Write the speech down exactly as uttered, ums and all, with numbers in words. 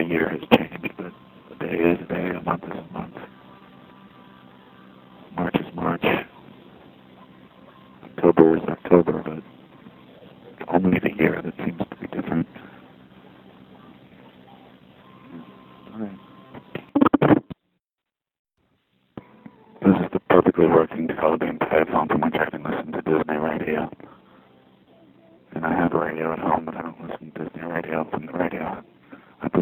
year has changed, but a day is a day, a month is a month. March is March. October is October, but it's only the year that seems to be different. Alright. This is the perfectly working telebeam headphone from which I can listen to Disney radio. And I have a radio at home, but I don't listen to Disney radio from the radio.